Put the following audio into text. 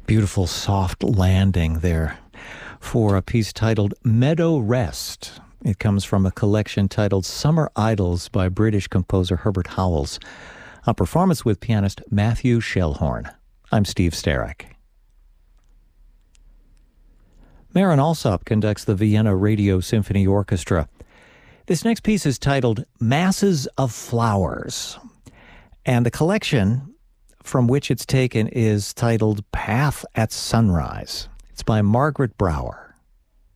Beautiful soft landing there for a piece titled Meadow Rest. It comes from a collection titled Summer Idylls by British composer Herbert Howells, a performance with pianist Matthew Schellhorn. I'm Steve Starek. Marin Alsop conducts the Vienna Radio Symphony Orchestra. This next piece is titled Masses of Flowers, and the collection from which it's taken is titled Path at Sunrise. It's by Margaret Brower.